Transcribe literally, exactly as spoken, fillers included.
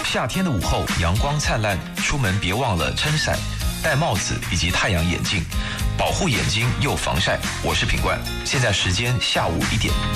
夏天的午后，阳光灿烂，出门别忘了撑伞、戴帽子以及太阳眼镜，保护眼睛又防晒。我是品冠，现在时间下午一点。